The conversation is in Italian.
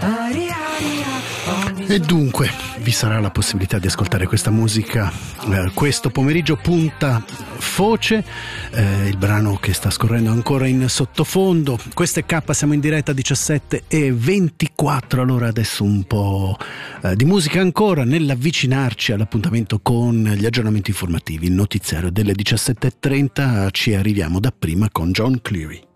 E dunque vi sarà la possibilità di ascoltare questa musica questo pomeriggio. Punta Foce, il brano che sta scorrendo ancora in sottofondo. Questo è K, siamo in diretta 17:24. Allora adesso un po' di musica ancora nell'avvicinarci all'appuntamento con gli aggiornamenti informativi, il notiziario delle 17:30. Ci arriviamo dapprima con John Cleary.